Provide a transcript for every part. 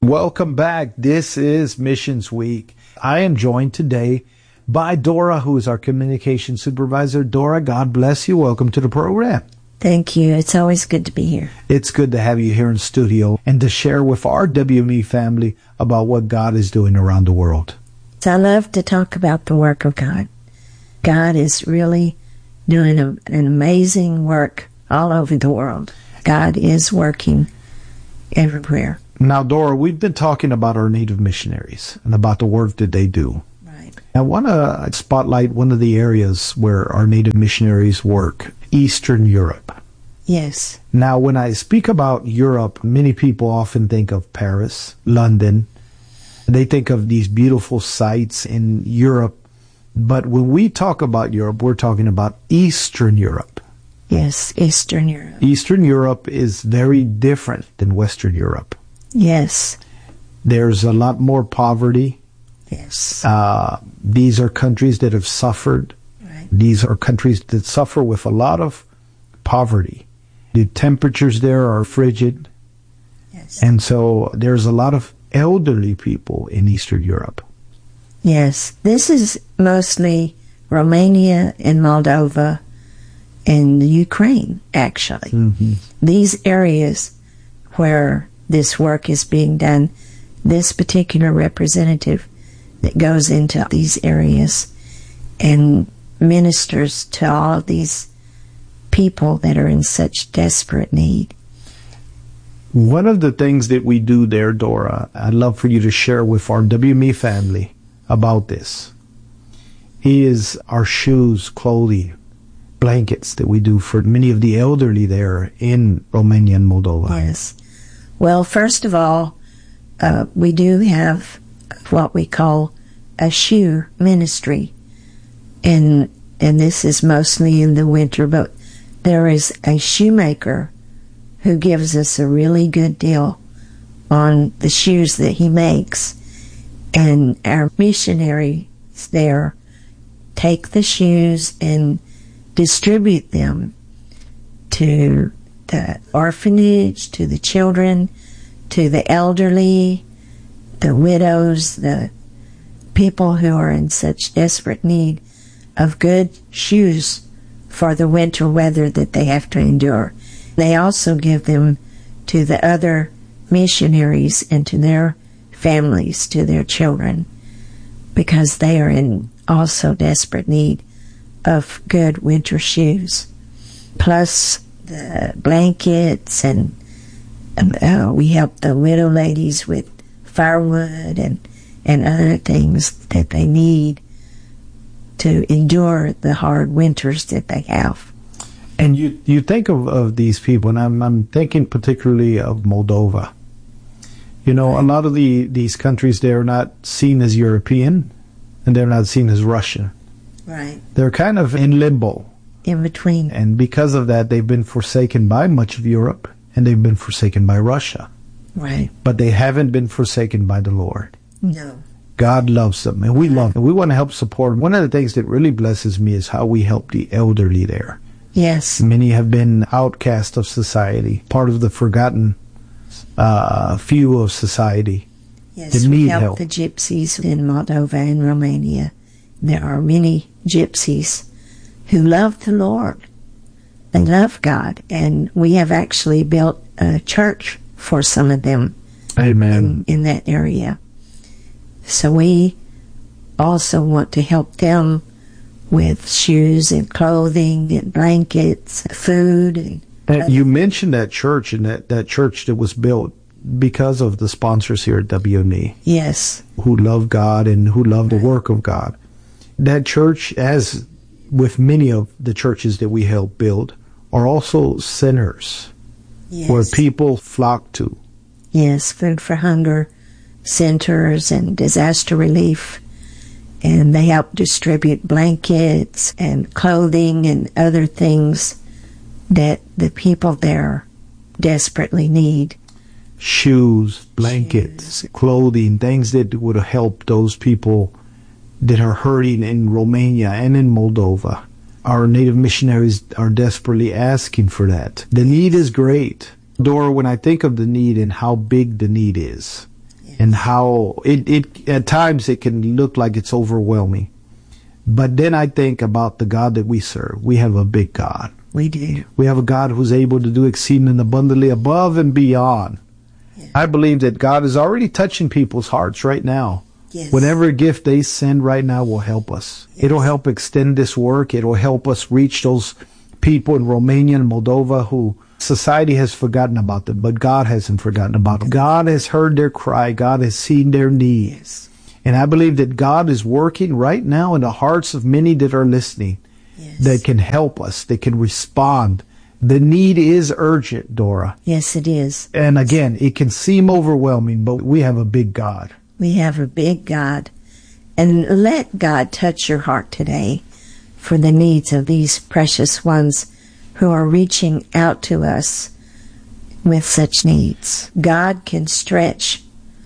Welcome back. This is Missions Week. I am joined today by Dora, who is our communication supervisor. Dora, God bless you. Welcome to the program. Thank you. It's always good to be here. It's good to have you here in studio and to share with our WME family about what God is doing around the world. So I love to talk about the work of God. God is really doing an amazing work all over the world. God is working everywhere. Now, Dora, we've been talking about our native missionaries and about the work that they do. Right. I want to spotlight one of the areas where our native missionaries work, Eastern Europe. Yes. Now, when I speak about Europe, many people often think of Paris, London. They think of these beautiful sites in Europe. But when we talk about Europe, we're talking about Eastern Europe. Yes, Eastern Europe. Eastern Europe is very different than Western Europe. Yes. There's a lot more poverty. Yes. These are countries that have suffered. Right. These are countries that suffer with a lot of poverty. The temperatures there are frigid. Yes. And so there's a lot of elderly people in Eastern Europe. Yes. This is mostly Romania and Moldova and the Ukraine, actually. Mm-hmm. These areas where this work is being done, this particular representative that goes into these areas and ministers to all of these people that are in such desperate need. One of the things that we do there, Dora, I'd love for you to share with our WME family about this, is our shoes, clothing, blankets that we do for many of the elderly there in Romania and Moldova. Yes. Well, first of all, we do have what we call a shoe ministry, and this is mostly in the winter, but there is a shoemaker who gives us a really good deal on the shoes that he makes, and our missionaries there take the shoes and distribute them to the orphanage, to the children, to the elderly, the widows, the people who are in such desperate need of good shoes for the winter weather that they have to endure. They also give them to the other missionaries and to their families, to their children, because they are in also desperate need of good winter shoes. Plus the blankets, and we help the widow ladies with firewood and other things that they need to endure the hard winters that they have. And you think of these people, and I'm thinking particularly of Moldova. You know, right. A lot of these countries, they're not seen as European, and they're not seen as Russian. Right. They're kind of in limbo. In between. And because of that, they've been forsaken by much of Europe, and they've been forsaken by Russia. Right. But they haven't been forsaken by the Lord. No. God loves them, and we love them. We want to help support. One of the things that really blesses me is how we help the elderly there. Yes. Many have been outcast of society, part of the forgotten few of society. Yes, that we need help help. the gypsies in Moldova and Romania. There are many gypsies who love the Lord. They love God, and we have actually built a church for some of them. Amen. In that area. So we also want to help them with shoes and clothing and blankets, food. And you mentioned that church, and that church that was built because of the sponsors here at WME. Yes. Who love God and who love the work of God. That church, as with many of the churches that we help build, are also centers. Yes. Where people flock to. Yes, food for hunger centers and disaster relief. And they help distribute blankets and clothing and other things that the people there desperately need. Shoes, blankets, clothing, things that would help those people that are hurting in Romania and in Moldova. Our native missionaries are desperately asking for that. The need is great. Dora, when I think of the need and how big the need is, and how it at times it can look like it's overwhelming. But then I think about the God that we serve. We have a big God. We do. We have a God who's able to do exceeding and abundantly above and beyond. Yeah. I believe that God is already touching people's hearts right now. Yes. Whatever gift they send right now will help us. Yes. It'll help extend this work. It'll help us reach those people in Romania and Moldova who society has forgotten about them, but God hasn't forgotten about them. God has heard their cry. God has seen their needs. And I believe that God is working right now in the hearts of many that are listening, yes, that can help us, that can respond. The need is urgent, Dora. Yes, it is. And again, it can seem overwhelming, but we have a big God. We have a big God. And let God touch your heart today for the needs of these precious ones who are reaching out to us with such needs. God can stretch.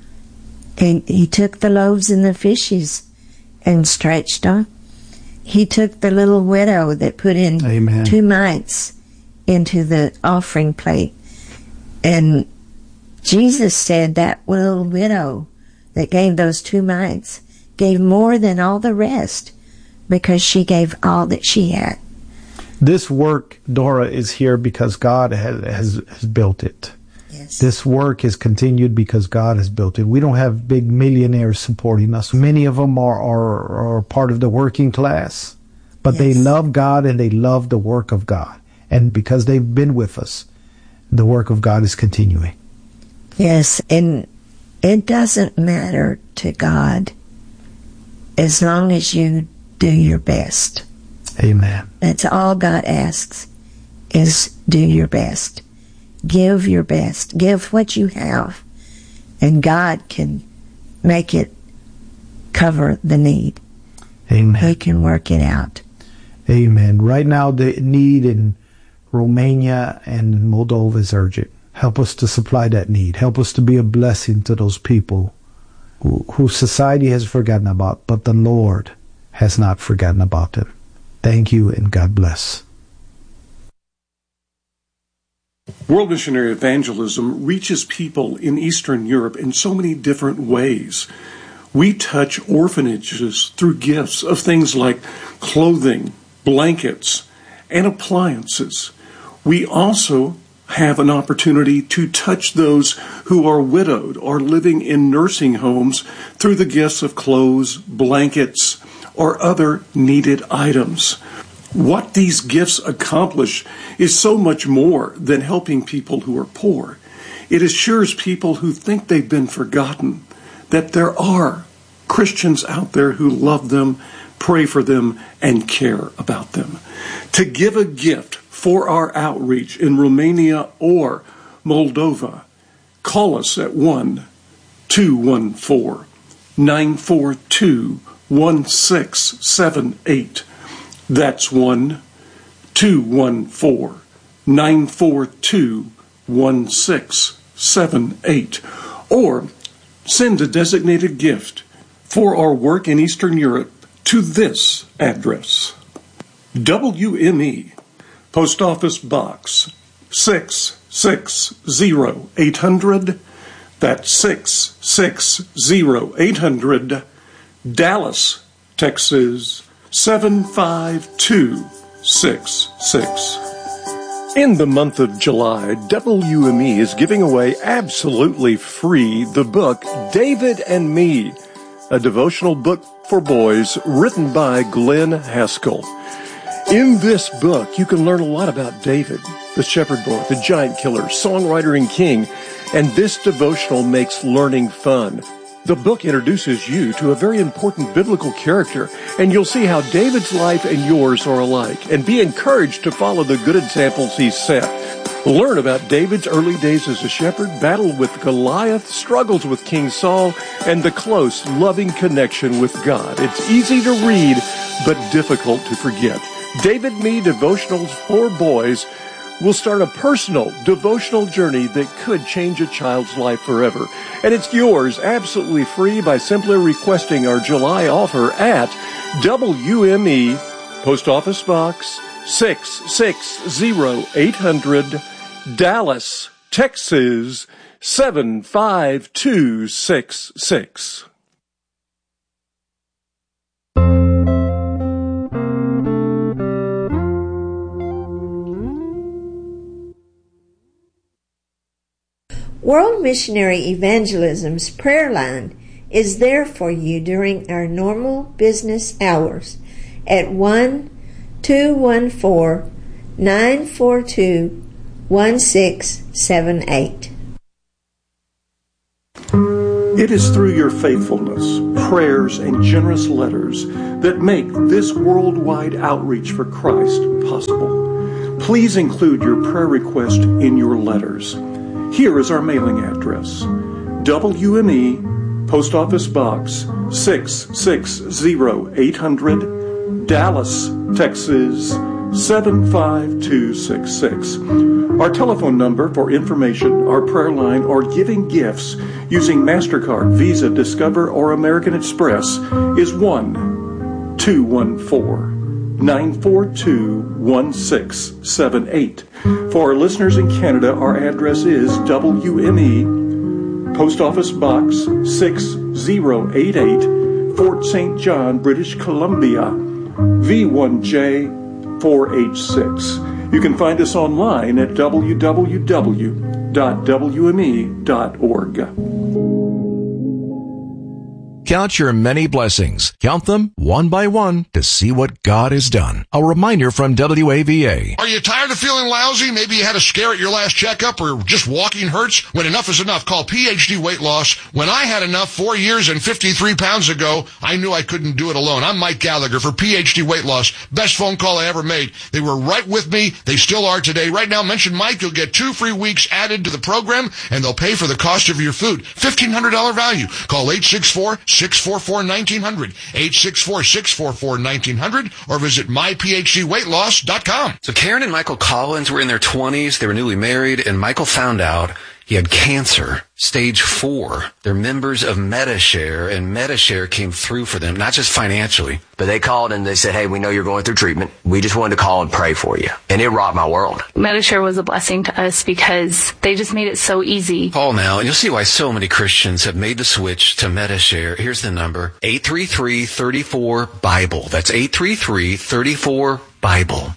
He took the loaves and the fishes and stretched them. He took the little widow that put in Amen. 2 mites into the offering plate. And Jesus said that little widow that gave those 2 mites gave more than all the rest because she gave all that she had. This work, Dora, is here because God has built it. Yes. This work is continued because God has built it. We don't have big millionaires supporting us. Many of them are part of the working class. But yes, they love God and they love the work of God. And because they've been with us, the work of God is continuing. Yes, and it doesn't matter to God as long as you do your best. Amen. That's all God asks, is do your best. Give your best. Give what you have. And God can make it cover the need. Amen. He can work it out. Amen. Right now, the need in Romania and Moldova is urgent. Help us to supply that need. Help us to be a blessing to those people who society has forgotten about, but the Lord has not forgotten about them. Thank you, and God bless. World Missionary Evangelism reaches people in Eastern Europe in so many different ways. We touch orphanages through gifts of things like clothing, blankets, and appliances. We also have an opportunity to touch those who are widowed or living in nursing homes through the gifts of clothes, blankets, or other needed items. What these gifts accomplish is so much more than helping people who are poor. It assures people who think they've been forgotten that there are Christians out there who love them, pray for them, and care about them. To give a gift for our outreach in Romania or Moldova, call us at 1-214-942-1678. That's 1-214-942-1678. Or send a designated gift for our work in Eastern Europe to this address. WME, Post Office Box 660-800. That's 660-800, Dallas, Texas 75266. In the month of July, WME is giving away absolutely free the book David and Me, a devotional book for boys written by Glenn Haskell. In this book, you can learn a lot about David, the shepherd boy, the giant killer, songwriter and king, and this devotional makes learning fun. The book introduces you to a very important biblical character, and you'll see how David's life and yours are alike, and be encouraged to follow the good examples he set. Learn about David's early days as a shepherd, battle with Goliath, struggles with King Saul, and the close, loving connection with God. It's easy to read, but difficult to forget. David Me Devotionals for Boys will start a personal devotional journey that could change a child's life forever. And it's yours absolutely free by simply requesting our July offer at WME, Post Office Box 660-800, Dallas, Texas 75266. World Missionary Evangelism's prayer line is there for you during our normal business hours at 1-214-942-1678. It is through your faithfulness, prayers, and generous letters that make this worldwide outreach for Christ possible. Please include your prayer request in your letters. Here is our mailing address: WME, Post Office Box 660-800, Dallas, Texas 75266. Our telephone number for information, our prayer line, or giving gifts using MasterCard, Visa, Discover, or American Express is 1-214-942-1678. For our listeners in Canada, our address is WME, Post Office Box 6088, Fort St. John, British Columbia, V1J4H6. You can find us online at www.wme.org. Count your many blessings. Count them one by one to see what God has done. A reminder from WAVA. Are you tired of feeling lousy? Maybe you had a scare at your last checkup, or just walking hurts? When enough is enough, call PhD Weight Loss. When I had enough 4 years and 53 pounds ago, I knew I couldn't do it alone. I'm Mike Gallagher for PhD Weight Loss. Best phone call I ever made. They were right with me. They still are today. Right now, mention Mike. You'll get 2 free weeks added to the program, and they'll pay for the cost of your food. $1,500 value. Call 864-644-1900, 864-644-1900, or visit myphdweightloss.com. So Karen and Michael Collins were in their 20s. They were newly married, and Michael found out he had cancer, stage 4. They're members of Medi-Share, and Medi-Share came through for them, not just financially. But they called and they said, hey, we know you're going through treatment. We just wanted to call and pray for you. And it rocked my world. Medi-Share was a blessing to us because they just made it so easy. Call now, and you'll see why so many Christians have made the switch to Medi-Share. Here's the number, 833-34-BIBLE. That's 833-34-BIBLE.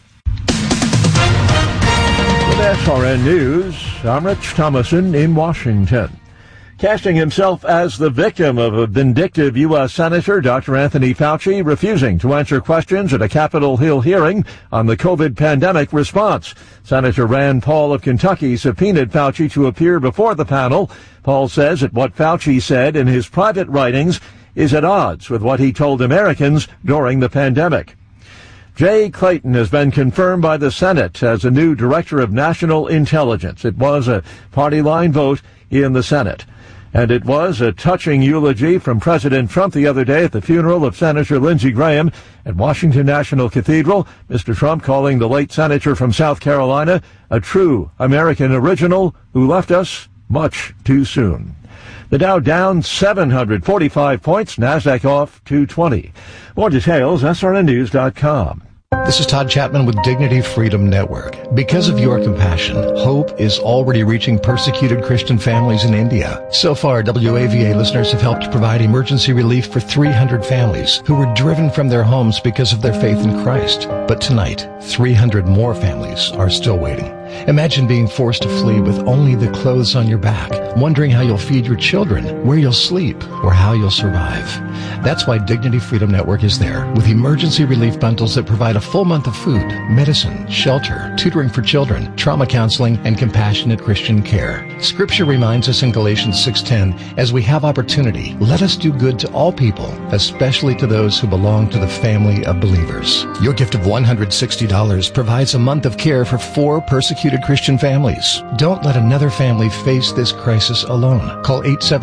With SRN News, I'm Rich Thomason in Washington. Casting himself as the victim of a vindictive U.S. Senator, Dr. Anthony Fauci, refusing to answer questions at a Capitol Hill hearing on the COVID pandemic response. Senator Rand Paul of Kentucky subpoenaed Fauci to appear before the panel. Paul says that what Fauci said in his private writings is at odds with what he told Americans during the pandemic. Jay Clayton has been confirmed by the Senate as a new Director of National Intelligence. It was a party line vote in the Senate. And it was a touching eulogy from President Trump the other day at the funeral of Senator Lindsey Graham at Washington National Cathedral. Mr. Trump calling the late senator from South Carolina a true American original who left us much too soon. The Dow down 745 points, NASDAQ off 220. More details, srnnews.com. This is Todd Chapman with Dignity Freedom Network. Because of your compassion, hope is already reaching persecuted Christian families in India. So far, WAVA listeners have helped provide emergency relief for 300 families who were driven from their homes because of their faith in Christ. But tonight, 300 more families are still waiting. Imagine being forced to flee with only the clothes on your back, wondering how you'll feed your children, where you'll sleep, or how you'll survive. That's why Dignity Freedom Network is there, with emergency relief bundles that provide a full month of food, medicine, shelter, tutoring for children, trauma counseling, and compassionate Christian care. Scripture reminds us in Galatians 6:10, as we have opportunity, let us do good to all people, especially to those who belong to the family of believers. Your gift of $160 provides a month of care for 4 persecuted Christian families. Don't let another family face this crisis alone. Call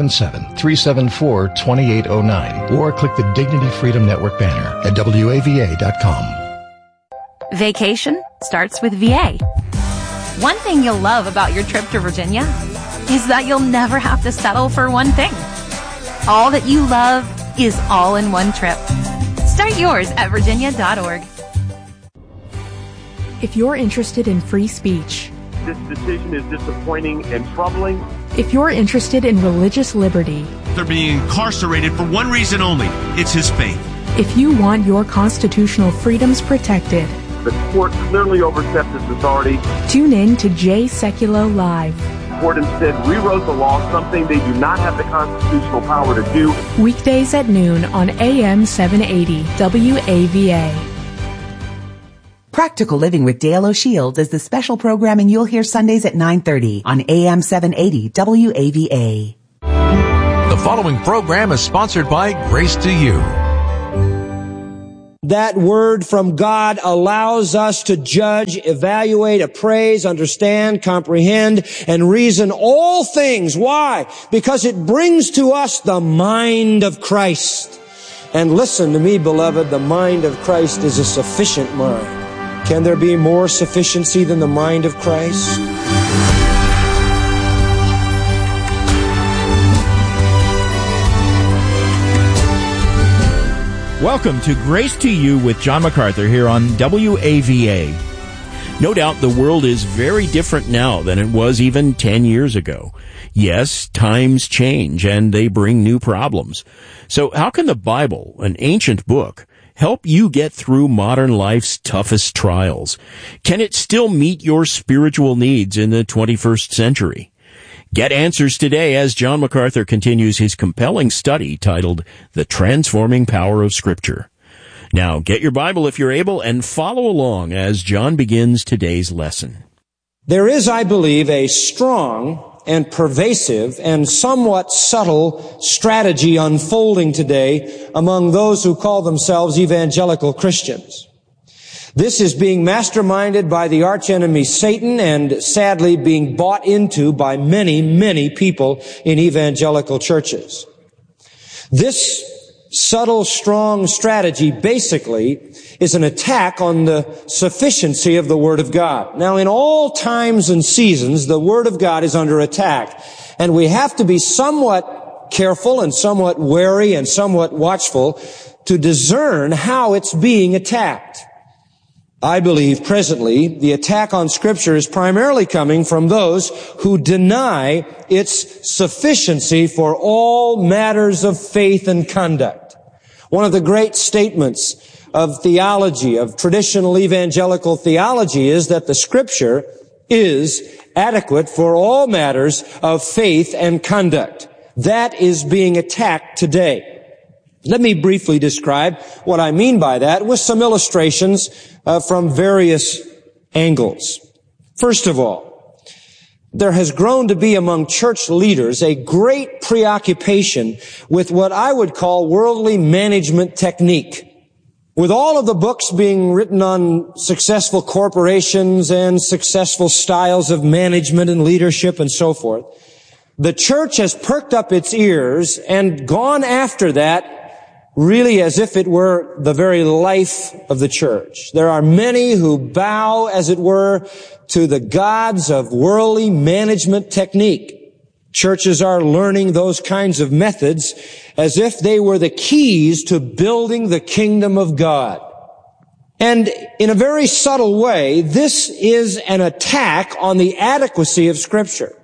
877-374-2809 or click the Dignity Freedom Network banner at WAVA.com. Vacation starts with VA. One thing you'll love about your trip to Virginia is that you'll never have to settle for one thing. All that you love is all in one trip. Start yours at virginia.org. If you're interested in free speech, this decision is disappointing and troubling. If you're interested in religious liberty, they're being incarcerated for one reason only. It's his faith. If you want your constitutional freedoms protected, the court clearly overstepped its authority. Tune in to Jay Sekulow Live. The court instead rewrote the law, something they do not have the constitutional power to do. Weekdays at noon on AM 780 WAVA. Practical Living with Dale O'Shields is the special programming you'll hear Sundays at 9:30 on AM 780 WAVA. The following program is sponsored by Grace to You. That word from God allows us to judge, evaluate, appraise, understand, comprehend, and reason all things. Why? Because it brings to us the mind of Christ. And listen to me, beloved, the mind of Christ is a sufficient mind. Can there be more sufficiency than the mind of Christ? Welcome to Grace to You with John MacArthur here on WAVA. No doubt the world is very different now than it was even 10 years ago. Yes, times change and they bring new problems. So how can the Bible, an ancient book, help you get through modern life's toughest trials? Can it still meet your spiritual needs in the 21st century? Get answers today as John MacArthur continues his compelling study titled The Transforming Power of Scripture. Now, get your Bible if you're able and follow along as John begins today's lesson. There is, I believe, a strong and pervasive and somewhat subtle strategy unfolding today among those who call themselves evangelical Christians. This is being masterminded by the archenemy Satan and sadly being bought into by many, many people in evangelical churches. This subtle, strong strategy basically is an attack on the sufficiency of the Word of God. Now, in all times and seasons, the Word of God is under attack, and we have to be somewhat careful and somewhat wary and somewhat watchful to discern how it's being attacked. I believe presently the attack on Scripture is primarily coming from those who deny its sufficiency for all matters of faith and conduct. One of the great statements of theology, of traditional evangelical theology, is that the Scripture is adequate for all matters of faith and conduct. That is being attacked today. Let me briefly describe what I mean by that with some illustrations from various angles. First of all, there has grown to be among church leaders a great preoccupation with what I would call worldly management technique. With all of the books being written on successful corporations and successful styles of management and leadership and so forth, the church has perked up its ears and gone after that really as if it were the very life of the church. There are many who bow, as it were, to the gods of worldly management technique. Churches are learning those kinds of methods as if they were the keys to building the kingdom of God. And in a very subtle way, this is an attack on the adequacy of Scripture.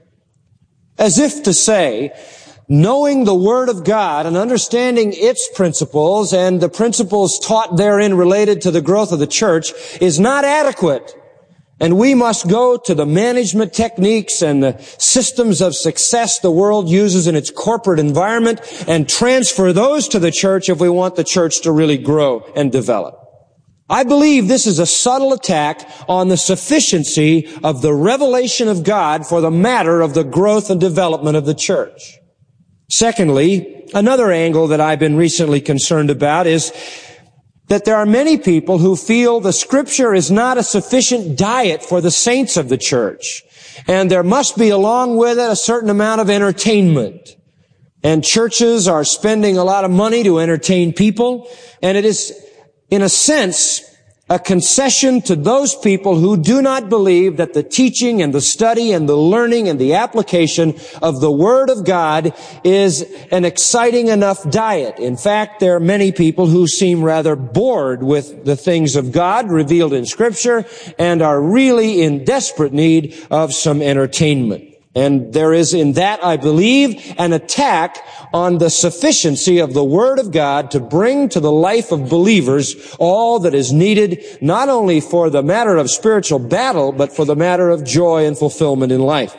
As if to say, knowing the Word of God and understanding its principles and the principles taught therein related to the growth of the church is not adequate. And we must go to the management techniques and the systems of success the world uses in its corporate environment and transfer those to the church if we want the church to really grow and develop. I believe this is a subtle attack on the sufficiency of the revelation of God for the matter of the growth and development of the church. Secondly, another angle that I've been recently concerned about is that there are many people who feel the Scripture is not a sufficient diet for the saints of the church, and there must be along with it a certain amount of entertainment. And churches are spending a lot of money to entertain people, and it is, in a sense, a concession to those people who do not believe that the teaching and the study and the learning and the application of the Word of God is an exciting enough diet. In fact, there are many people who seem rather bored with the things of God revealed in Scripture and are really in desperate need of some entertainment. And there is in that, I believe, an attack on the sufficiency of the Word of God to bring to the life of believers all that is needed, not only for the matter of spiritual battle, but for the matter of joy and fulfillment in life.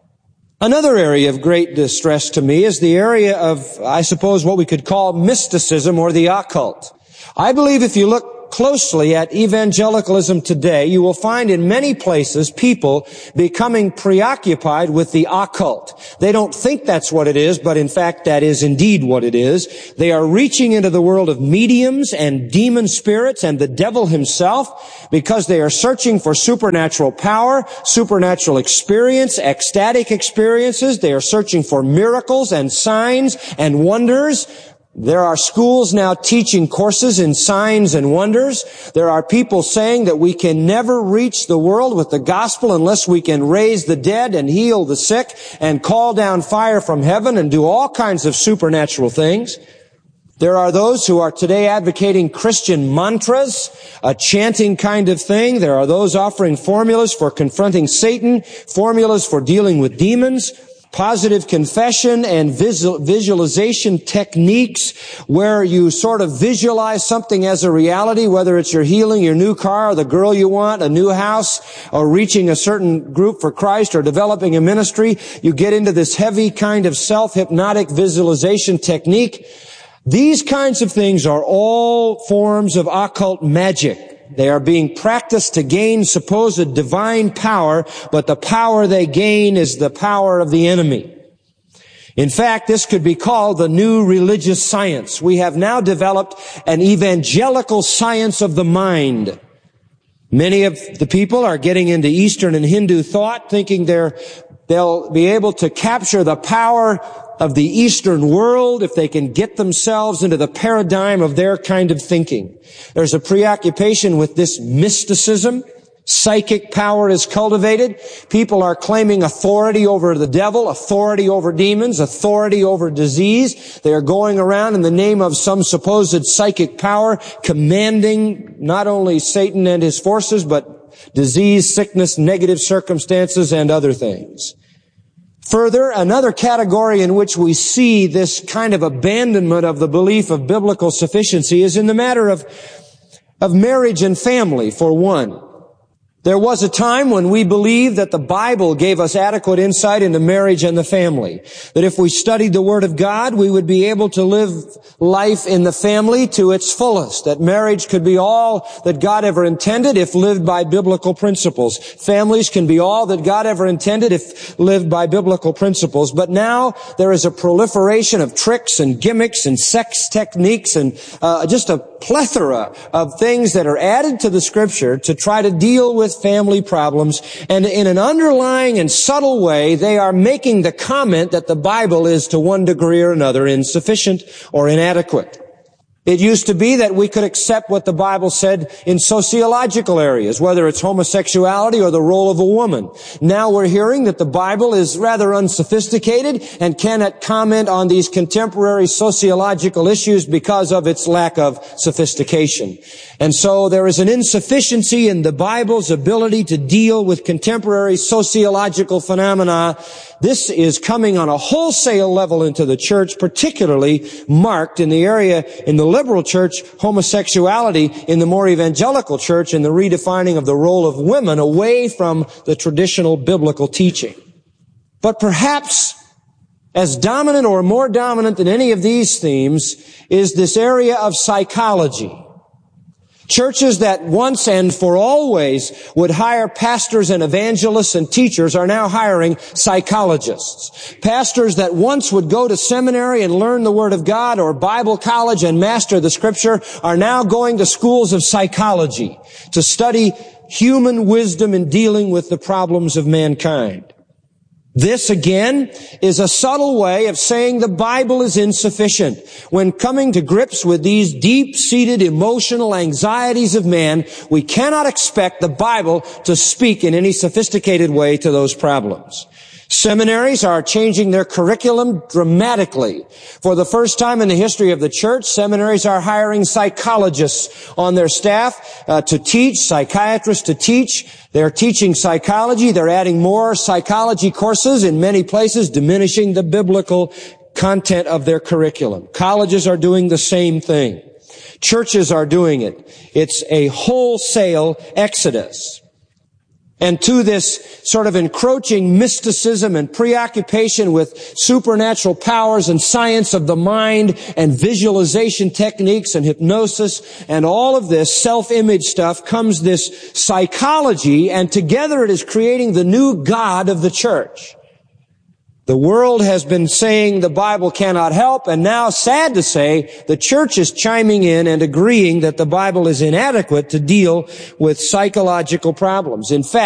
Another area of great distress to me is the area of, I suppose, what we could call mysticism or the occult. I believe if you look closely at evangelicalism today, you will find in many places people becoming preoccupied with the occult. They don't think that's what it is, but in fact that is indeed what it is. They are reaching into the world of mediums and demon spirits and the devil himself because they are searching for supernatural power, supernatural experience, ecstatic experiences. They are searching for miracles and signs and wonders. There are schools now teaching courses in signs and wonders. There are people saying that we can never reach the world with the gospel unless we can raise the dead and heal the sick and call down fire from heaven and do all kinds of supernatural things. There are those who are today advocating Christian mantras, a chanting kind of thing. There are those offering formulas for confronting Satan, formulas for dealing with demons, positive confession and visualization techniques where you sort of visualize something as a reality, whether it's your healing, your new car, or the girl you want, a new house, or reaching a certain group for Christ, or developing a ministry. You get into this heavy kind of self-hypnotic visualization technique. These kinds of things are all forms of occult magic. They are being practiced to gain supposed divine power, but the power they gain is the power of the enemy. In fact, this could be called the new religious science. We have now developed an evangelical science of the mind. Many of the people are getting into Eastern and Hindu thought, thinking they'll be able to capture the power of the Eastern world if they can get themselves into the paradigm of their kind of thinking. There's a preoccupation with this mysticism. Psychic power is cultivated. People are claiming authority over the devil, authority over demons, authority over disease. They are going around in the name of some supposed psychic power, commanding not only Satan and his forces, but disease, sickness, negative circumstances, and other things. Further, another category in which we see this kind of abandonment of the belief of biblical sufficiency is in the matter of marriage and family, for one. There was a time when we believed that the Bible gave us adequate insight into marriage and the family. That if we studied the Word of God, we would be able to live life in the family to its fullest. That marriage could be all that God ever intended if lived by biblical principles. Families can be all that God ever intended if lived by biblical principles. But now there is a proliferation of tricks and gimmicks and sex techniques and just a plethora of things that are added to the Scripture to try to deal with family problems, and in an underlying and subtle way, they are making the comment that the Bible is to one degree or another insufficient or inadequate. It used to be that we could accept what the Bible said in sociological areas, whether it's homosexuality or the role of a woman. Now we're hearing that the Bible is rather unsophisticated and cannot comment on these contemporary sociological issues because of its lack of sophistication. And so there is an insufficiency in the Bible's ability to deal with contemporary sociological phenomena. This is coming on a wholesale level into the church, particularly marked in the area in the liberal church, homosexuality, in the more evangelical church, in the redefining of the role of women away from the traditional biblical teaching. But perhaps as dominant or more dominant than any of these themes is this area of psychology. Churches that once and for always would hire pastors and evangelists and teachers are now hiring psychologists. Pastors that once would go to seminary and learn the Word of God or Bible college and master the Scripture are now going to schools of psychology to study human wisdom in dealing with the problems of mankind. This, again, is a subtle way of saying the Bible is insufficient. When coming to grips with these deep-seated emotional anxieties of man, we cannot expect the Bible to speak in any sophisticated way to those problems. Seminaries are changing their curriculum dramatically. For the first time in the history of the church, seminaries are hiring psychologists on their staff to teach, psychiatrists to teach. They're teaching psychology. They're adding more psychology courses in many places, diminishing the biblical content of their curriculum. Colleges are doing the same thing. Churches are doing it. It's a wholesale exodus. And to this sort of encroaching mysticism and preoccupation with supernatural powers and science of the mind and visualization techniques and hypnosis and all of this self-image stuff comes this psychology, and together it is creating the new God of the church. The world has been saying the Bible cannot help, and now, sad to say, the church is chiming in and agreeing that the Bible is inadequate to deal with psychological problems. In fact,